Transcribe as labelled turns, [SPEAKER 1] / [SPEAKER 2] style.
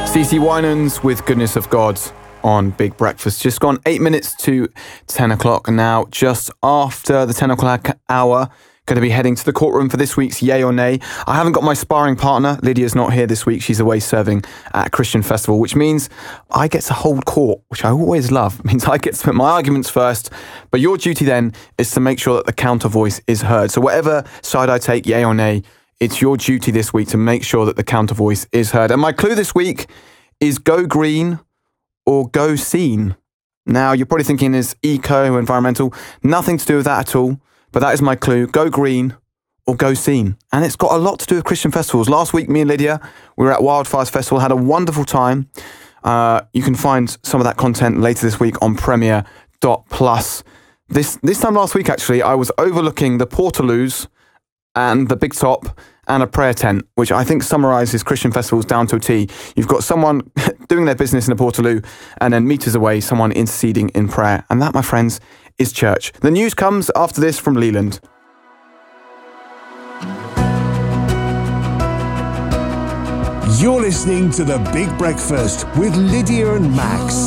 [SPEAKER 1] CeCe Winans with Goodness of God on Big Breakfast. Just gone 8 minutes to 10 o'clock now. Just after the 10 o'clock hour, going to be heading to the courtroom for this week's Yay or Nay. I haven't got my sparring partner. Lydia's not here this week. She's away serving at a Christian festival, which means I get to hold court, which I always love. It means I get to put my arguments first. But your duty then is to make sure that the counter voice is heard. So whatever side I take, yay or nay, it's your duty this week to make sure that the counter voice is heard. And my clue this week is go green or go seen. Now, you're probably thinking is eco, environmental. Nothing to do with that at all. But that is my clue. Go green or go seen. And it's got a lot to do with Christian festivals. Last week, me and Lydia, we were at Wildfires Festival, had a wonderful time. You can find some of that content later this week on Premier.plus. This time last week, actually, I was overlooking the Portaloos and the Big Top and a prayer tent, which I think summarises Christian festivals down to a T. You've got someone doing their business in a Portaloo, and then meters away, someone interceding in prayer. And that, my friends, is church. The news comes after this from Leland.
[SPEAKER 2] You're listening to The Big Breakfast with Lydia and Max.